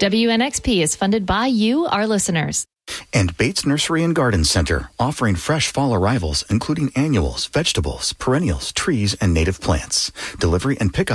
WNXP is funded by you, our listeners. And Bates Nursery and Garden Center, offering fresh fall arrivals, including annuals, vegetables, perennials, trees, and native plants. Delivery and pickup